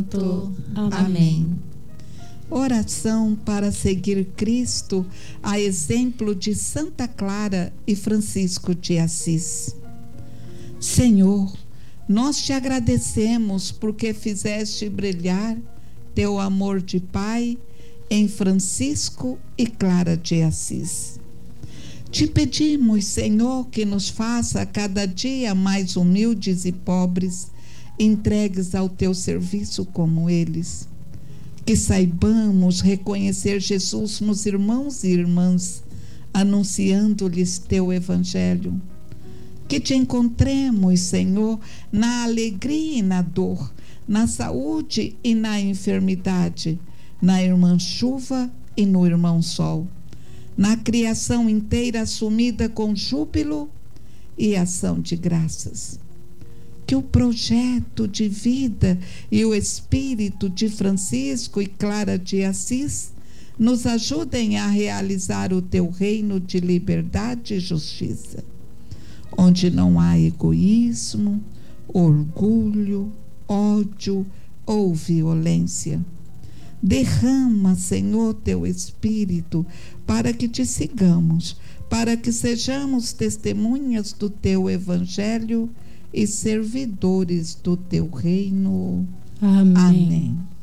Amém. Oração para seguir Cristo, a exemplo de Santa Clara e Francisco de Assis. Senhor, nós te agradecemos porque fizeste brilhar teu amor de Pai em Francisco e Clara de Assis. Te pedimos, Senhor, que nos faça cada dia mais humildes e pobres, entregues ao teu serviço como eles. Que saibamos reconhecer Jesus nos irmãos e irmãs, anunciando-lhes teu evangelho. Que te encontremos, Senhor, na alegria e na dor, na saúde e na enfermidade, na irmã chuva e no irmão sol, na criação inteira assumida com júbilo e ação de graças. Que o projeto de vida e o espírito de Francisco e Clara de Assis nos ajudem a realizar o teu reino de liberdade e justiça, onde não há egoísmo, orgulho, ódio ou violência. Derrama, Senhor, teu Espírito para que te sigamos, para que sejamos testemunhas do teu Evangelho e servidores do teu reino. Amém. Amém.